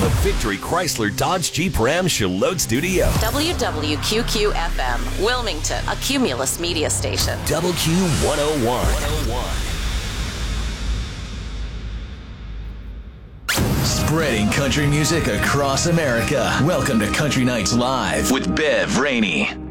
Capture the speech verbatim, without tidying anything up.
the Victory Chrysler Dodge Jeep Ram Charlotte Studio. W W Q Q F M, Wilmington, a Cumulus media station. W Q one oh one. Spreading country music across America. Welcome to Country Nights Live with Bev Rainey.